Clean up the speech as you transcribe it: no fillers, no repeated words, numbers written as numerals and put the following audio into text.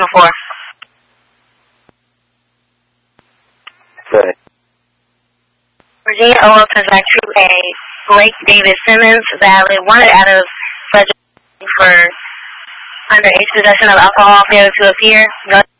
4. Good. Virginia O turns back to a Blake David Simmons valid wanted out of Frederick for underage possession of alcohol failure to appear.